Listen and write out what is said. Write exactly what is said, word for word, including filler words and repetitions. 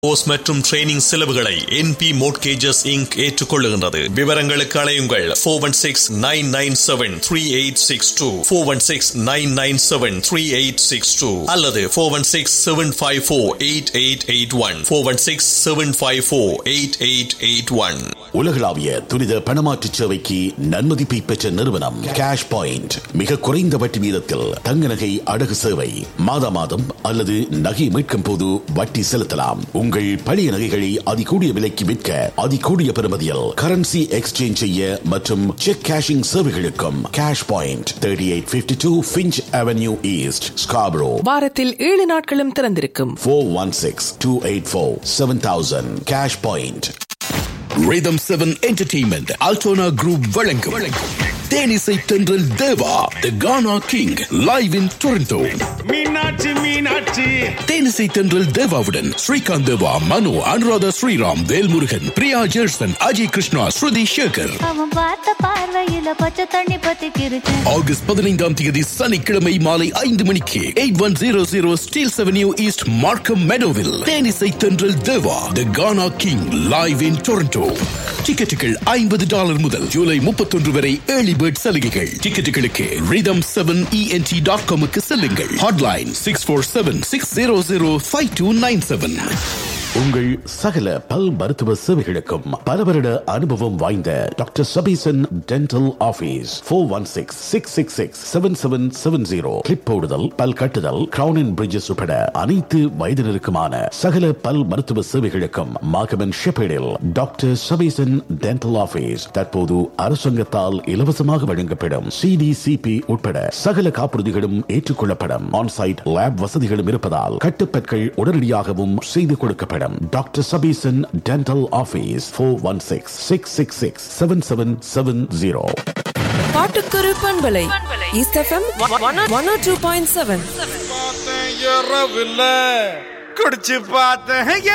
Course மற்றும் training செலவுகளை N P மோர்ட்கேஜஸ் Inc ஏற்றுக்கொள்ளுகின்றது. விவரங்களுக்கு அழையுங்கள் four one six nine nine seven three eight six two four one six nine nine seven three eight six two அல்லது four one six seven five four eight eight eight one four one six seven five four eight eight eight one. உலகளாவிய துரித பணமாற்று சேவைக்கு நன்மதிப்பை பெற்ற நிறுவனம் cash point. மிக குறைந்த வட்டி வீதத்தில் தங்க நகை அடகு சேவை. மாதா மாதம் அல்லது நகை மீட்கும் போது வட்டி செலுத்தலாம். உங்கள் பழைய நகைகளை அதிகூடிய விலைக்கு விற்க அதிகூடிய பெறுமதியில் கரன்சி எக்ஸ்சேஞ்ச் செய்ய மற்றும் check cashing சேவைகளுக்கும் cash point thirty eight fifty-two Finch Avenue East, Scarborough. வாரத்தில் ஏழு நாட்களும் திறந்திருக்கும். four one six two eight four seven thousand Cash Point. Rhythm seven Entertainment Altona Group வழங்கும் தேனிசை தென்றல் தேவா The Ghana King live in Toronto. Meenakshi Meenakshi தேனிசை தென்றல் தேவாவுடன் ஸ்ரீகாந்த் தேவா, மனு, அனுராதா ஸ்ரீராம், வேல்முருகன், பிரியா ஜெர்சன், அஜய் கிருஷ்ணா, ஸ்ருதி சேகர். அவன் பார்த்த பார்வையில பச்சை தண்ணி பத்திக்கிருச்சு. ஆகஸ்ட் பதினைந்தாம் தேதி சனிக்கிழமை மாலை ஐந்து மணிக்கு eight one zero zero Steeles Avenue East, Markham Meadowville. தேனிசை தென்றல் தேவா The Ghana King live in Toronto. டிக்கெட்டுகள் ஐம்பது டாலர் முதல் ஜூலை முப்பத்தொன்று வரை ஏர்லி பேர்ட் சலுகைகள். டிக்கெட்டுகளுக்கு rhythm seven ent dot com க்கு செல்லுங்கள். Hotline six four seven six zero zero five two nine seven. உங்கள் சகல பல் மருத்துவ சேவைகளுக்கும் பல வருட அனுபவம் வாய்ந்த doctor Sabesan dental office four one six six six six seven seven seven zero. Clip போடுதல், பல் கட்டுதல், கிரவுன் அண்ட் பிரிட்ஜஸ் உட்பட அனைத்து வயதினருக்குமான சகல பல் மருத்துவ சேவைகளுக்கும் மாகமன் ஷெப்பேடில் டாக்டர் சபீசன் டென்டல் ஆபீஸ் தற்போது அரசாங்கத்தால் இலவசமாக வழங்கப்படும் சிடிசிபி உட்பட சகல காப்புறுதிகளும் ஏற்றுக்கொள்ளப்படும். ஆன்சைட் லேப் வசதிகளும் இருப்பதால் கட்டுப்பற்கள் உடனடியாகவும் செய்து கொடுக்கப்படும். Doctor Sabesan dental office four one six six six six seven seven seven zero. பாட்டுக்குரு பண்பலை east FM one oh two point seven. பார்த்தேன் இரவுல குடிச்சு பார்த்தேன்